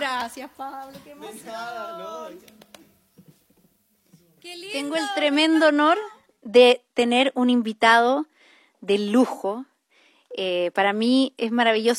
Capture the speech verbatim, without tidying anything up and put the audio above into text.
Gracias, Pablo, qué emoción. Qué lindo. Tengo el tremendo honor de tener un invitado de lujo. Eh, para mí es maravilloso